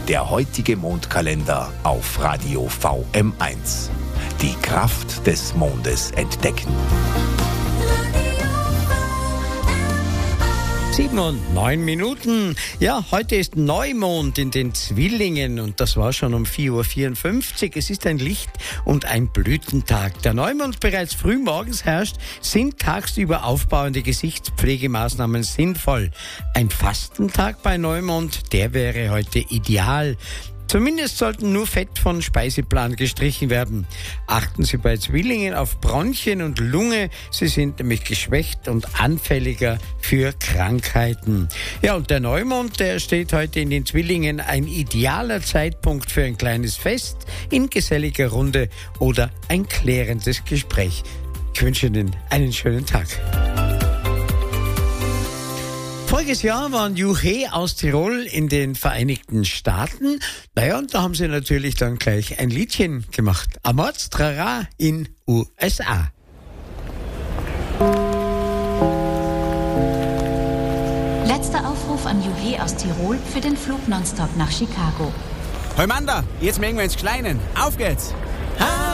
Der heutige Mondkalender auf Radio VM1. Die Kraft des Mondes entdecken. 7 und 9 Minuten. Ja, heute ist Neumond in den Zwillingen und das war schon um 4:54 Uhr. Es ist ein Licht- und ein Blütentag. Der Neumond bereits früh morgens herrscht, sind tagsüber aufbauende Gesichtspflegemaßnahmen sinnvoll. Ein Fastentag bei Neumond, der wäre heute ideal. Zumindest sollten nur Fett von Speiseplan gestrichen werden. Achten Sie bei Zwillingen auf Bronchien und Lunge. Sie sind nämlich geschwächt und anfälliger für Krankheiten. Ja, und der Neumond, der steht heute in den Zwillingen, ein idealer Zeitpunkt für ein kleines Fest in geselliger Runde oder ein klärendes Gespräch. Ich wünsche Ihnen einen schönen Tag. Voriges Jahr waren Juche aus Tirol in den Vereinigten Staaten. Naja, und da haben sie natürlich dann gleich ein Liedchen gemacht. Amorz Trara in USA. Letzter Aufruf an Juche aus Tirol für den Flug nonstop nach Chicago. Hey Manda, jetzt mögen wir ins Kleinen. Auf geht's!